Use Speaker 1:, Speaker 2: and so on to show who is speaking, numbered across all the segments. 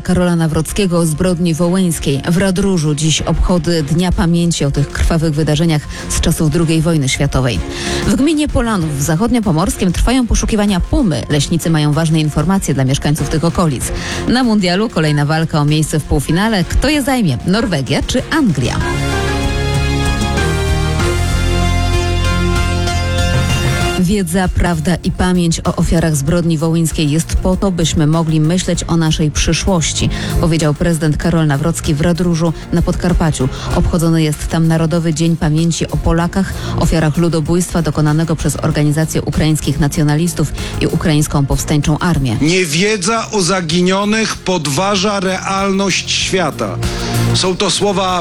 Speaker 1: Karola Nawrockiego o zbrodni wołyńskiej. W Radróżu dziś obchody Dnia Pamięci o tych krwawych wydarzeniach z czasów II wojny światowej. W gminie Polanów w Zachodniopomorskiem trwają poszukiwania pumy. Leśnicy mają ważne informacje dla mieszkańców tych okolic. Na mundialu kolejna walka o miejsce w półfinale. Kto je zajmie? Norwegia czy Anglia? Wiedza, prawda i pamięć o ofiarach zbrodni wołyńskiej jest po to, byśmy mogli myśleć o naszej przyszłości, powiedział prezydent Karol Nawrocki w Radróżu na Podkarpaciu. Obchodzony jest tam Narodowy Dzień Pamięci o Polakach, ofiarach ludobójstwa dokonanego przez organizację ukraińskich nacjonalistów i ukraińską powstańczą armię.
Speaker 2: Niewiedza o zaginionych podważa realność świata. Są to słowa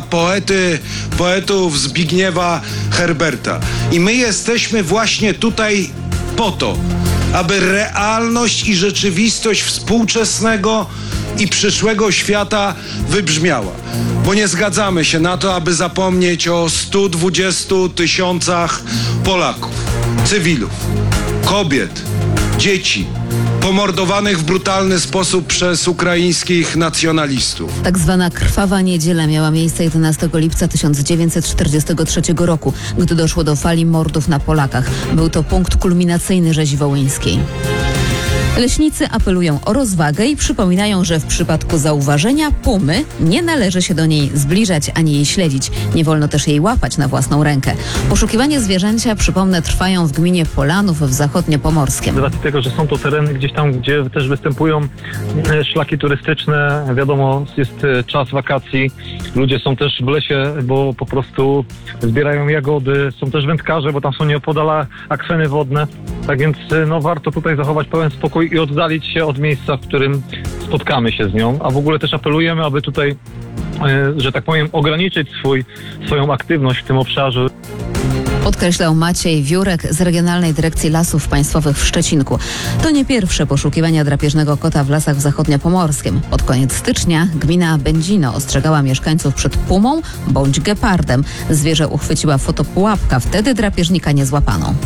Speaker 2: poetów Zbigniewa Herberta. I my jesteśmy właśnie tutaj po to, aby realność i rzeczywistość współczesnego i przyszłego świata wybrzmiała. Bo nie zgadzamy się na to, aby zapomnieć o 120 000 Polaków, cywilów, kobiet, dzieci, pomordowanych w brutalny sposób przez ukraińskich nacjonalistów.
Speaker 1: Tak zwana Krwawa Niedziela miała miejsce 11 lipca 1943 roku, gdy doszło do fali mordów na Polakach. Był to punkt kulminacyjny rzezi wołyńskiej. Leśnicy apelują o rozwagę i przypominają, że w przypadku zauważenia pumy nie należy się do niej zbliżać ani jej śledzić. Nie wolno też jej łapać na własną rękę. Poszukiwania zwierzęcia, przypomnę, trwają w gminie Polanów w Zachodniopomorskiem.
Speaker 3: Z racji tego, że są to tereny gdzieś tam, gdzie też występują szlaki turystyczne, wiadomo, jest czas wakacji, ludzie są też w lesie, bo po prostu zbierają jagody, są też wędkarze, bo tam są nieopodal akweny wodne, tak więc warto tutaj zachować pełen spokój i oddalić się od miejsca, w którym spotkamy się z nią, a w ogóle też apelujemy, aby tutaj, że tak powiem, ograniczyć swoją aktywność w tym obszarze.
Speaker 1: Podkreślał Maciej Wiórek z Regionalnej Dyrekcji Lasów Państwowych w Szczecinku. To nie pierwsze poszukiwania drapieżnego kota w lasach w Zachodniopomorskim. Pod koniec stycznia gmina Będzino ostrzegała mieszkańców przed pumą bądź gepardem. Zwierzę uchwyciła fotopułapka, wtedy drapieżnika nie złapano.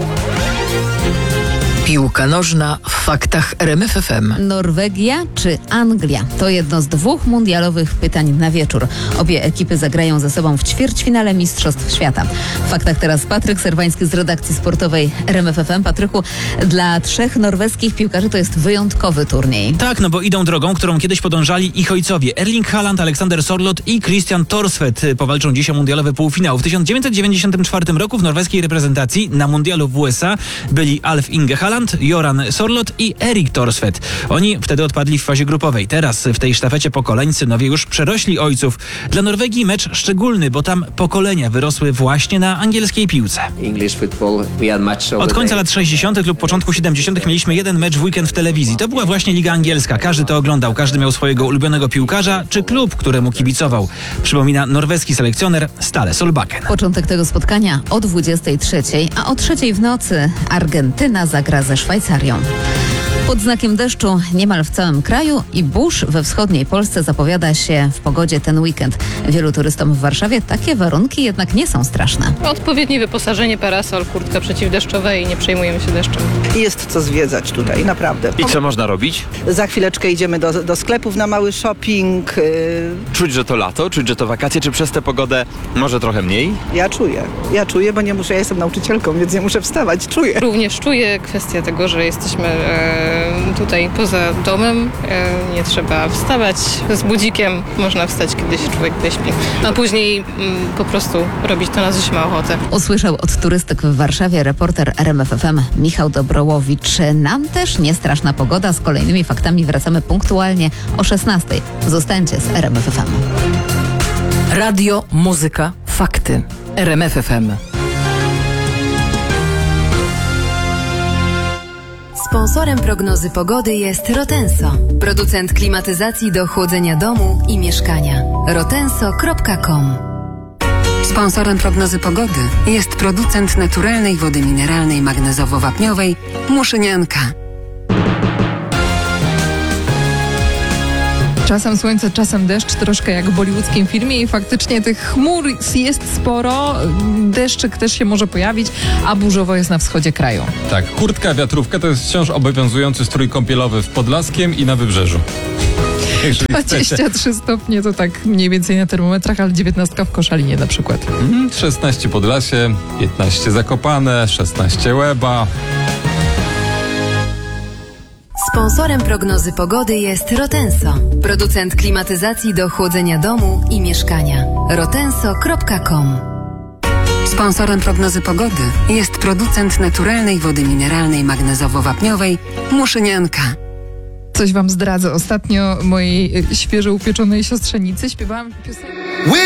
Speaker 4: Piłka nożna w faktach RMF FM.
Speaker 1: Norwegia czy Anglia? To jedno z dwóch mundialowych pytań na wieczór. Obie ekipy zagrają ze sobą w ćwierćfinale Mistrzostw Świata. W faktach teraz Patryk Serwański z redakcji sportowej RMF FM. Patryku, dla 3 norweskich piłkarzy to jest wyjątkowy turniej.
Speaker 5: Tak, no bo idą drogą, którą kiedyś podążali ich ojcowie. Erling Haaland, Alexander Sørloth i Christian Thorstvedt powalczą dziś o mundialowy półfinał. W 1994 roku w norweskiej reprezentacji na mundialu w USA byli Alf Inge Haaland, Göran Sørloth i Erik Thorstvedt. Oni wtedy odpadli w fazie grupowej. Teraz w tej sztafecie pokoleń synowie już przerośli ojców. Dla Norwegii mecz szczególny, bo tam pokolenia wyrosły właśnie na angielskiej piłce. Od końca lat 60. lub początku 70. mieliśmy jeden mecz w weekend w telewizji. To była właśnie Liga Angielska. Każdy to oglądał, każdy miał swojego ulubionego piłkarza czy klub, któremu kibicował. Przypomina norweski selekcjoner Ståle Solbakken.
Speaker 1: Początek tego spotkania o 23:00, a o 3:00 w nocy Argentyna zagra ze Szwajcarią. Pod znakiem deszczu niemal w całym kraju i burz we wschodniej Polsce zapowiada się w pogodzie ten weekend. Wielu turystom w Warszawie takie warunki jednak nie są straszne.
Speaker 6: Odpowiednie wyposażenie, parasol, kurtka przeciwdeszczowa i nie przejmujemy się deszczem.
Speaker 7: Jest co zwiedzać tutaj, naprawdę.
Speaker 8: I co można robić?
Speaker 7: Za chwileczkę idziemy do sklepów na mały shopping.
Speaker 8: Czuć, że to lato, czuć, że to wakacje, czy przez tę pogodę może trochę mniej?
Speaker 7: Ja czuję, bo nie muszę, ja jestem nauczycielką, więc nie muszę wstawać, czuję.
Speaker 6: Również czuję kwestię tego, że jesteśmy tutaj poza domem, nie trzeba wstawać z budzikiem, można wstać, kiedy się człowiek wyśpi, a później po prostu robić to, na co się ma ochotę.
Speaker 1: Usłyszał od turystyk w Warszawie reporter RMF FM Michał Dobrołowicz. Nam też nie straszna pogoda. Z kolejnymi faktami wracamy punktualnie o 16:00. Zostańcie z RMF FM.
Speaker 4: Radio, muzyka, fakty. RMF FM.
Speaker 9: Sponsorem prognozy pogody jest Rotenso, producent klimatyzacji do chłodzenia domu i mieszkania. rotenso.com.
Speaker 10: Sponsorem prognozy pogody jest producent naturalnej wody mineralnej magnezowo-wapniowej Muszynianka.
Speaker 11: Czasem słońce, czasem deszcz, troszkę jak w bollywoodzkim filmie i faktycznie tych chmur jest sporo, deszczyk też się może pojawić, a burzowo jest na wschodzie kraju.
Speaker 12: Tak, kurtka, wiatrówka to jest wciąż obowiązujący strój kąpielowy w Podlaskiem i na Wybrzeżu. Jeżeli
Speaker 11: 23 stopnie to tak mniej więcej na termometrach, ale 19 w Koszalinie na przykład.
Speaker 12: 16 Podlasie, 15 Zakopane, 16 Łeba.
Speaker 9: Sponsorem prognozy pogody jest Rotenso, producent klimatyzacji do chłodzenia domu i mieszkania. rotenso.com.
Speaker 10: Sponsorem prognozy pogody jest producent naturalnej wody mineralnej magnezowo-wapniowej Muszynianka.
Speaker 11: Coś wam zdradzę. Ostatnio mojej świeżo upieczonej siostrzenicy śpiewałam piosenkę.